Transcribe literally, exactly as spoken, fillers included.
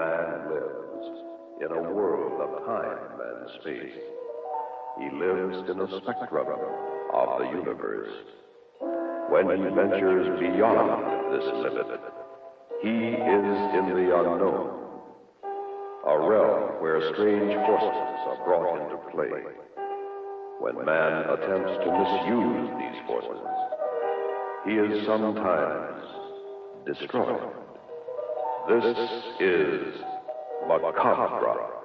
man lives in a world of time and space. He lives in a spectrum of the universe. When he ventures beyond this limit, he is in the unknown, a realm where strange forces are brought into play. When man attempts to misuse these forces, he is sometimes destroyed. This is Macabre.